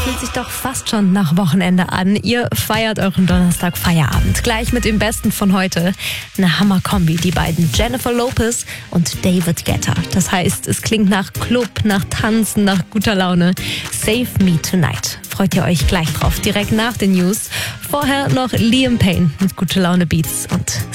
Fühlt sich doch fast schon nach Wochenende an. Ihr feiert euren Donnerstag Feierabend. Gleich mit dem Besten von heute. Eine Hammerkombi, die beiden Jennifer Lopez und David Guetta. Das heißt, es klingt nach Club, nach Tanzen, nach guter Laune. Save Me Tonight. Freut ihr euch gleich drauf, direkt nach den News. Vorher noch Liam Payne mit Gute Laune Beats und